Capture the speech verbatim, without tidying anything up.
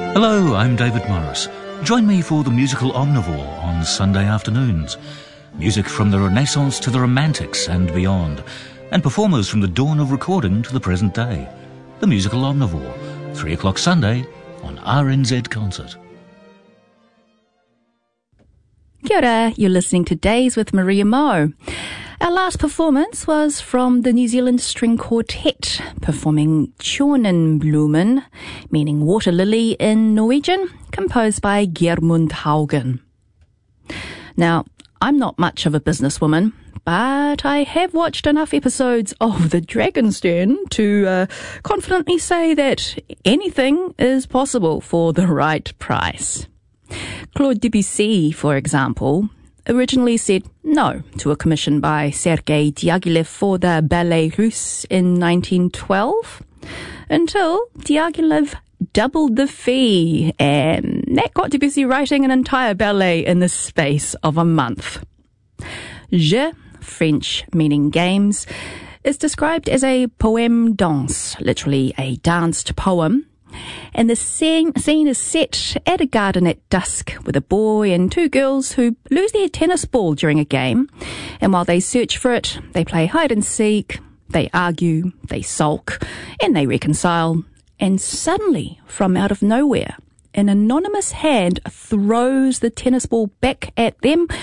Hello, I'm David Morris. Join me for the musical Omnivore on Sunday afternoons. Music from the Renaissance to the Romantics and beyond, and performers from the dawn of recording to the present day. The musical Omnivore, three o'clock Sunday on R N Z Concert. Kia ora, you're listening to Days with Maria Moe. Our last performance was from the New Zealand String Quartet, performing Tjornenblumen, meaning water lily in Norwegian, composed by Gjermund Haugen. Now, I'm not much of a businesswoman, but I have watched enough episodes of The Dragon's Den to uh, confidently say that anything is possible for the right price. Claude Debussy, for example, originally said no to a commission by Sergei Diaghilev for the Ballet Russe in nineteen twelve, until Diaghilev doubled the fee, and that got Debussy writing an entire ballet in the space of a month. Jeu, French meaning games, is described as a poème danse, literally a danced poem. And the scene, scene is set at a garden at dusk with a boy and two girls who lose their tennis ball during a game. And while they search for it, they play hide and seek, they argue, they sulk, and they reconcile. And suddenly, from out of nowhere, an anonymous hand throws the tennis ball back at them